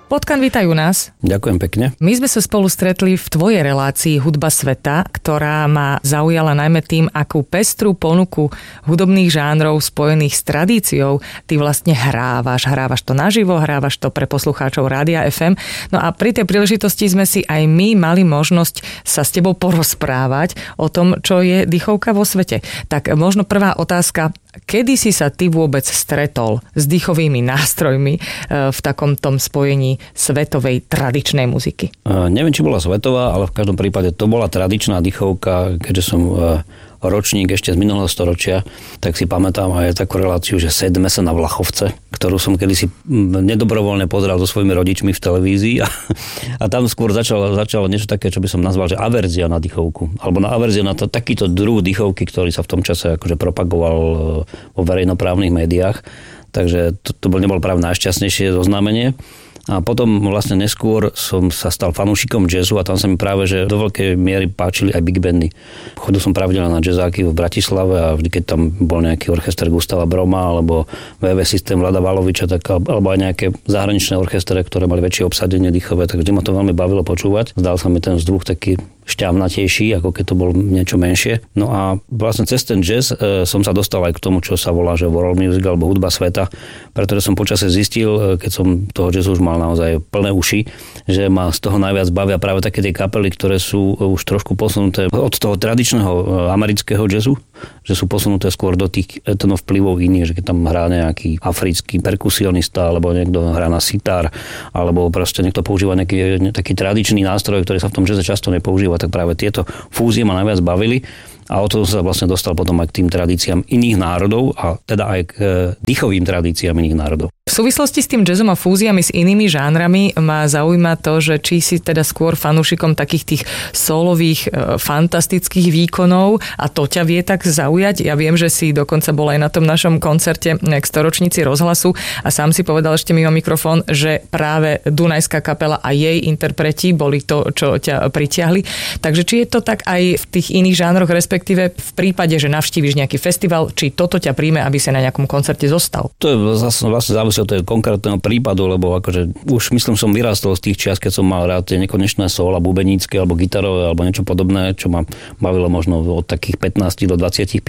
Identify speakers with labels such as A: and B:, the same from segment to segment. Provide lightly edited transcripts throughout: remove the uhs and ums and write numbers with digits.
A: Potkan, vítajú nás.
B: Ďakujem pekne.
A: My sme sa spolu stretli v tvojej relácii Hudba sveta, ktorá ma zaujala najmä tým, akú pestrú ponuku hudobných žánrov spojených s tradíciou ty vlastne hrávaš to naživo, hrávaš to pre poslucháčov Rádia FM. No a pri tej príležitosti sme si aj my mali možnosť sa s tebou porozprávať o tom, čo je dýchovka vo svete. Tak možno prvá otázka, kedy si sa ty vôbec stretol s dýchovými nástrojmi v takom tom spojení svetovej tradičnej muziky?
B: Neviem, či bola svetová, ale v každom prípade to bola tradičná dýchovka, keďže som ročník ešte z minulého storočia, tak si pamätám aj takú reláciu, že Sedme sa na Vlachovce, ktorú som kedysi nedobrovoľne pozeral so svojimi rodičmi v televízii a tam skôr začalo niečo také, čo by som nazval, že averzia na dýchovku, alebo na averzia na takýto druh dýchovky, ktorý sa v tom čase akože propagoval vo verejnoprávnych médiách. Takže to nebolo práve najšťastnejšie oznámenie. A potom vlastne neskôr som sa stal fanúšikom jazzu a tam sa mi práve že do veľkej miery páčili aj big bandy. Chodil som pravidelne na jazzáky v Bratislave a vždy, keď tam bol nejaký orchester Gustava Broma alebo VV Systém Vlada Valoviča, alebo aj nejaké zahraničné orchestre, ktoré mali väčšie obsadenie dýchové, tak vždy ma to veľmi bavilo počúvať. Zdal sa mi ten vzduch taký šťavnatejší, ako keď to bol niečo menšie. No a vlastne cez ten jazz som sa dostal aj k tomu, čo sa volá, že world music alebo hudba sveta, pretože som počasie zistil, keď som toho jazzu už mal naozaj plné uši, že ma z toho najviac bavia práve také tie kapely, ktoré sú už trošku posunuté od toho tradičného amerického jazzu, že sú posunuté skôr do tých vplyvov iných, že keď tam hrá nejaký africký perkusionista, alebo niekto hrá na sitar, alebo proste niekto používa nejaký taký tradičný nástroj, ktorý sa v tom jazze často nepoužíva, tak práve tieto fúzie ma najviac bavili. A o to sa vlastne dostal potom aj k tým tradíciám iných národov a teda aj k dýchovým tradíciám iných národov.
A: V súvislosti s tým jazzom a fúziami s inými žánrami ma zaujíma to, že či si teda skôr fanúšikom takých tých solových fantastických výkonov a to ťa vie tak zaujať. Ja viem, že si dokonca bol aj na tom našom koncerte k storočnici rozhlasu a sám si povedal ešte mimo mikrofón, že práve Dunajská kapela a jej interpreti boli to, čo ťa pritiahli. Takže či je to tak aj v tých iných žánroch, respektíve v prípade, že navštíviš nejaký festival, či toto ťa príjme, aby si na nejakom koncerte zostal?
B: To je vlastne závisí od toho konkrétneho prípadu, lebo akože už myslím som vyrástol z tých čias, keď som mal rád tie nekonečné sóla bubenícke alebo gitarové alebo niečo podobné, čo ma bavilo možno od takých 15 do 25,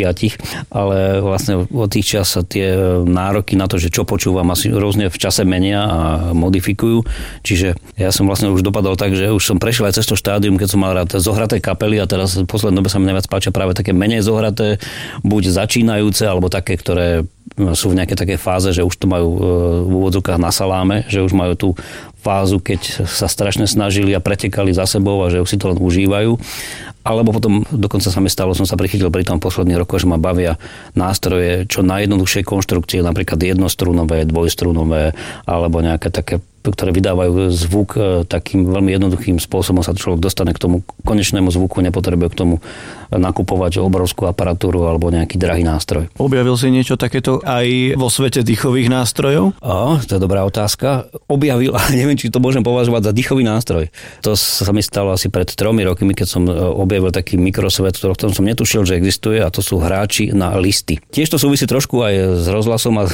B: ale vlastne od tých čias sa tie nároky na to, že čo počúvam, asi rôzne v čase menia a modifikujú. Čiže ja som vlastne už dopadol tak, že už som prešiel aj cez to štádium, keď som mal rád zohraté kapely a teraz v poslednej dobe sa mi najviac páčia práve také menej zohraté, buď začínajúce alebo také, ktoré sú v nejakej takej fáze, že už to majú v úvodzovkách na saláme, že už majú tú fázu, keď sa strašne snažili a pretekali za sebou a že už si to len užívajú. Alebo potom dokonca sa mi stalo, som sa prichytil pri tom posledných rokoch, že ma bavia nástroje čo najjednoduchšej konštrukcie, napríklad jednostrunové, dvojstrunové alebo nejaké také, ktoré vydávajú zvuk takým veľmi jednoduchým spôsobom, sa človek dostane k tomu konečnému zvuku, nepotrebuje k tomu nakupovať obrovskú aparatúru alebo nejaký drahý nástroj.
C: Objavil si niečo takéto aj vo svete dýchových nástrojov?
B: To je dobrá otázka. Objavil, ale neviem, či to môžem považovať za dýchový nástroj. To sa mi stalo asi pred 3 rokmi, keď som objavil taký mikrosvet, v ktorom som netušil, že existuje, a to sú hráči na listy. Tiež to súvisí trošku aj s rozhlasom a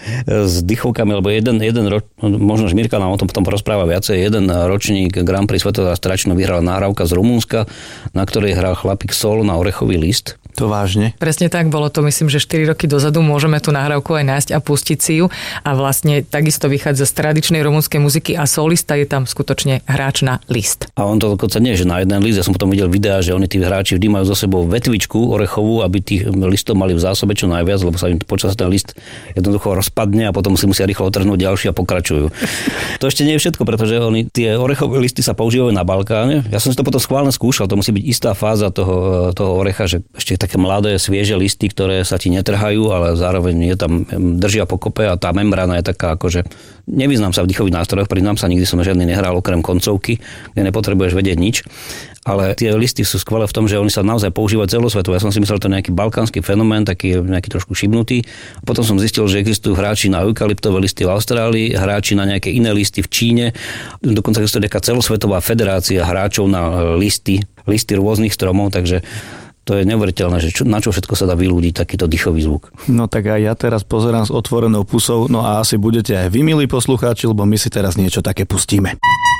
B: s dýchovkami, lebo jeden možno Žmirka nám o tom potom rozpráva viacej. Jeden ročník Grand Prix Svetozara Stračino vyhrala nahrávka z Rumunska, na ktorej hral chlapík solo na orechový list.
C: To vážne?
A: Presne tak, bolo to myslím, že 4 roky dozadu, môžeme tú nahrávku aj nájsť a pustiť si ju a vlastne takisto vychádza z tradičnej rumunskej muziky a solista je tam skutočne hráč na list.
B: A on to dokonca nie, že na jeden list, ja som potom videl videá, že oni tí hráči vždy majú so sebou vetvičku orechovú, aby tých listov mali v zásobe čo najviac, lebo sa im počas ten list jednoducho rozpadne a potom si musia rýchlo otrhnúť ďalší a pokračujú. To ešte nie je všetko, pretože oni tie orechové listy sa používajú na Balkáne. Ja som si to potom schválne skúšal, to musí byť istá fáza toho orecha, že ešte také mladé, svieže listy, ktoré sa ti netrhajú, ale zároveň je tam držia pokope a tá membrána je taká akože nevyznám sa v dýchových nástrojoch, priznám sa, nikdy som žiadny nehral okrem koncovky, kde nepotrebuješ vedieť nič. Ale tie listy sú skvelé v tom, že oni sa naozaj používajú celosvetovo. Ja som si myslel, že to je nejaký balkánsky fenomén, taký nejaký trošku šibnutý. A potom som zistil, že existujú hráči na eukalyptové listy v Austrálii, hráči na nejaké iné listy v Číne. Dokonca existuje nejaká celosvetová federácia hráčov na listy rôznych stromov, takže To je neuveriteľné, že na čo všetko sa dá vyľúdiť takýto dýchový zvuk.
C: No tak aj ja teraz pozerám s otvorenou pusou, no a asi budete aj vy, milí poslucháči, lebo my si teraz niečo také pustíme.